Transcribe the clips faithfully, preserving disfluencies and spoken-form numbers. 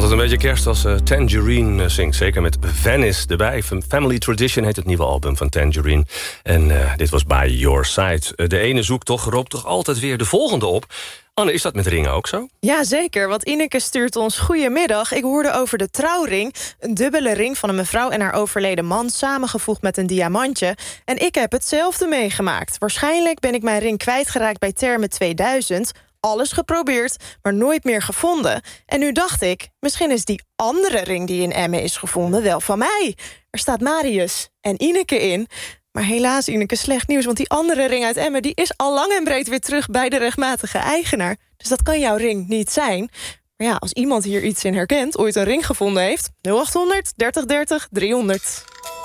altijd een beetje kerst als uh, Tangerine uh, zingt. Zeker met Venice erbij. Family Tradition heet het nieuwe album van Tangerine. En uh, dit was By Your Side. Uh, de ene zoektocht roopt toch altijd weer de volgende op. Anne, is dat met ringen ook zo? Ja, zeker, want Ineke stuurt ons goedemiddag. Ik hoorde over de trouwring. Een dubbele ring van een mevrouw en haar overleden man, samengevoegd met een diamantje. En ik heb hetzelfde meegemaakt. Waarschijnlijk ben ik mijn ring kwijtgeraakt bij Termen tweeduizend... Alles geprobeerd, maar nooit meer gevonden. En nu dacht ik, misschien is die andere ring die in Emmen is gevonden wel van mij. Er staat Marius en Ineke in. Maar helaas, Ineke, slecht nieuws, want die andere ring uit Emmen die is al lang en breed weer terug bij de rechtmatige eigenaar. Dus dat kan jouw ring niet zijn. Maar ja, als iemand hier iets in herkent, ooit een ring gevonden heeft... nul achthonderd, dertig dertig, driehonderd.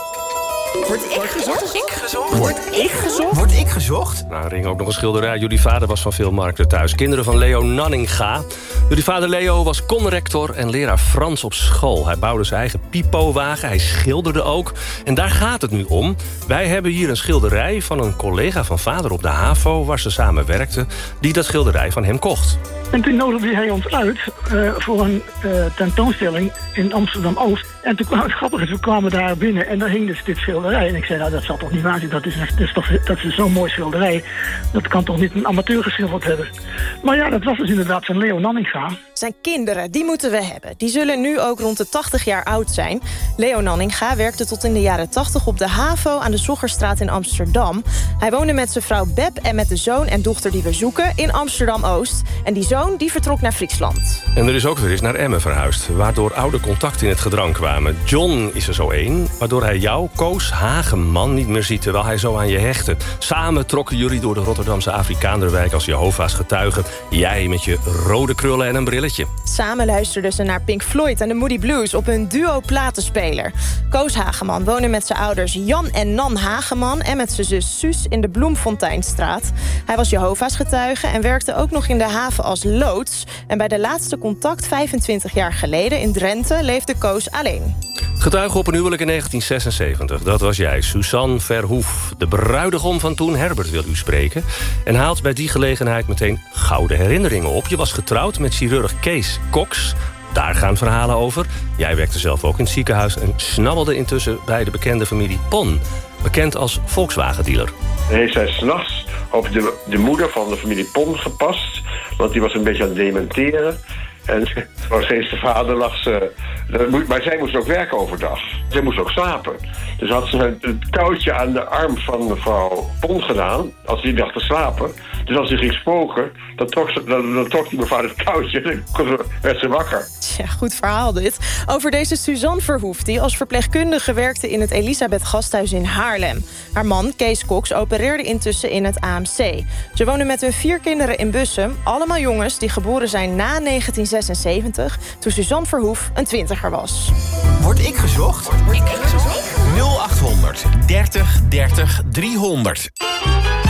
Word ik gezocht? Word ik gezocht? Word ik gezocht? Word ik gezocht? Nou, ring ook nog een schilderij. Jullie vader was van veel markten thuis. Kinderen van Leo Nanninga. Jullie vader Leo was conrector en leraar Frans op school. Hij bouwde zijn eigen pipowagen. Hij schilderde ook. En daar gaat het nu om. Wij hebben hier een schilderij van een collega van vader op de HAVO... waar ze samen werkten, die dat schilderij van hem kocht. En toen nodigde hij ons uit uh, voor een uh, tentoonstelling in Amsterdam-Oost. En toen kwam het grappige, toen kwamen we daar binnen en daar hing dus dit schilderij. En ik zei, nou dat zal toch niet waar zijn, dat is, dat is, toch, dat is zo'n mooi schilderij. Dat kan toch niet een amateur geschilderd hebben. Maar ja, dat was dus inderdaad van Leo Nanninga. Zijn kinderen, die moeten we hebben. Die zullen nu ook rond de tachtig jaar oud zijn. Leo Nanninga werkte tot in de jaren tachtig op de HAVO aan de Zoggerstraat in Amsterdam. Hij woonde met zijn vrouw Beb en met de zoon en dochter die we zoeken in Amsterdam-Oost. En die zoon die vertrok naar Friesland. En er is ook weer eens naar Emmen verhuisd, waardoor oude contacten in het gedrang kwamen. John is er zo één, waardoor hij jou, Koos Hageman, niet meer ziet terwijl hij zo aan je hechtte. Samen trokken jullie door de Rotterdamse Afrikaanderwijk als Jehovah's getuigen. Jij met je rode krullen en een brilletje. Samen luisterden ze naar Pink Floyd en de Moody Blues op hun duo-platenspeler. Koos Hageman woonde met zijn ouders Jan en Nan Hageman en met zijn zus Suus in de Bloemfonteinstraat. Hij was Jehovah's getuige en werkte ook nog in de haven als loods. En bij de laatste contact vijfentwintig jaar geleden in Drenthe leefde Koos alleen. Getuige op een huwelijk in negentien zesenzeventig. Dat was jij, Suzanne Verhoef. De bruidegom van toen, Herbert, wil u spreken. En haalt bij die gelegenheid meteen gouden herinneringen op. Je was getrouwd met chirurg Kees Cox. Daar gaan verhalen over. Jij werkte zelf ook in het ziekenhuis en snabbelde intussen bij de bekende familie Pon. Bekend als Volkswagen-dealer. Heeft zij s'nachts op de, de moeder van de familie Pon gepast. Want die was een beetje aan het dementeren. En sinds de vader lag ze... Maar zij moest ook werken overdag. Zij moest ook slapen. Dus had ze een touwtje aan de arm van mevrouw Pon gedaan... als die dacht te slapen. Dus als hij ging spoken, dan trok, ze, dan, dan trok die mevrouw het touwtje... en dan werd ze wakker. Ja, goed verhaal dit. Over deze Suzanne Verhoef, die als verpleegkundige werkte... in het Elisabeth Gasthuis in Haarlem. Haar man, Kees Cox, opereerde intussen in het A M C. Ze wonen met hun vier kinderen in Bussum. Allemaal jongens die geboren zijn na negentien zesenzeventig... toen Suzanne Verhoef een twintiger was. Word ik gezocht? Word ik gezocht? nul achthonderd dertig dertig driehonderd.